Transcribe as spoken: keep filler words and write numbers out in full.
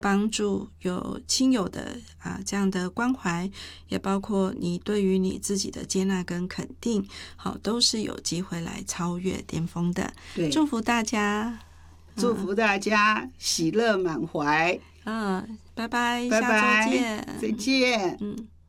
帮助，有亲友的啊这样的关怀，也包括你对于你自己的接纳跟肯定，好，都是有机会来超越巅峰的。 对， 祝福大家， 祝福大家喜乐满怀。 嗯，拜拜， 拜拜， 下周见， 再见。 嗯。